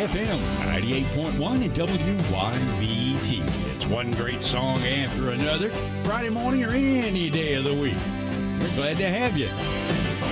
FM 98.1 and WYVT. It's one great song after another, Friday morning or any day of the week. We're glad to have you.